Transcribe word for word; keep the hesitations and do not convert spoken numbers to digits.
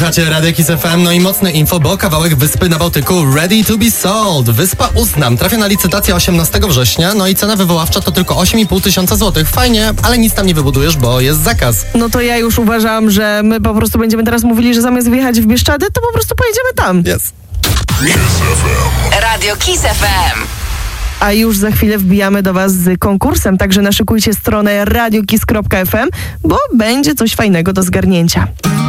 Słuchacie Radio Kiss F M, no i mocne info, bo kawałek wyspy na Bałtyku ready to be sold. Wyspa Uznam trafia na licytację osiemnastego września, no i cena wywoławcza to tylko osiem i pół tysiąca złotych. Fajnie, ale nic tam nie wybudujesz, bo jest zakaz. No to ja już uważam, że my po prostu będziemy teraz mówili, że zamiast wjechać w Bieszczady, to po prostu pojedziemy tam. Jest. Radio Kiss F M. A już za chwilę wbijamy do was z konkursem, także naszykujcie stronę radiokiss kropka f m, bo będzie coś fajnego do zgarnięcia.